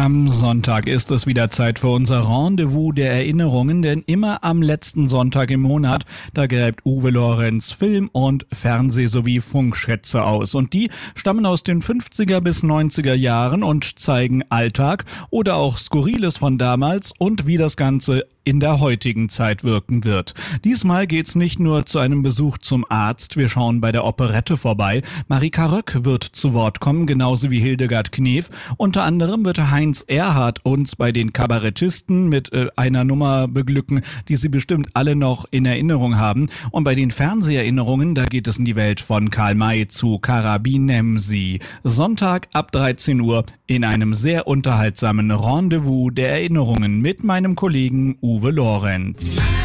Am Sonntag ist es wieder Zeit für unser Rendezvous der Erinnerungen, denn immer am letzten Sonntag im Monat, da gräbt Uwe Lorenz Film- und Fernseh- sowie Funkschätze aus. Und die stammen aus den 50er bis 90er Jahren und zeigen Alltag oder auch Skurriles von damals und wie das Ganze in der heutigen Zeit wirken wird. Diesmal geht's nicht nur zu einem Besuch zum Arzt, wir schauen bei der Operette vorbei. Marika Röck wird zu Wort kommen, genauso wie Hildegard Knef. Unter anderem wird Heinz Erhardt uns bei den Kabarettisten mit einer Nummer beglücken, die Sie bestimmt alle noch in Erinnerung haben. Und bei den Fernseherinnerungen, da geht es in die Welt von Karl May zu Karabinemsi. Sonntag ab 13 Uhr in einem sehr unterhaltsamen Rendezvous der Erinnerungen mit meinem Kollegen Uwe Lorenz.